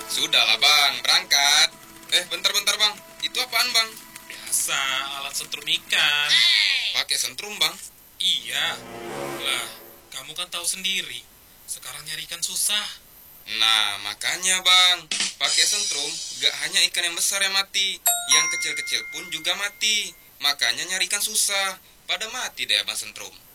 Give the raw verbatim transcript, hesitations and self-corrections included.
Sudahlah bang, berangkat. Eh bentar-bentar bang, itu apaan bang? Biasa, alat setrum ikan. Pakai sentrum bang? Iya. Lah, kamu kan tahu sendiri. Sekarang nyari ikan susah. Nah makanya bang, pakai sentrum gak hanya ikan yang besar yang mati, yang kecil-kecil pun juga mati. Makanya nyari ikan susah, pada mati deh bang sentrum.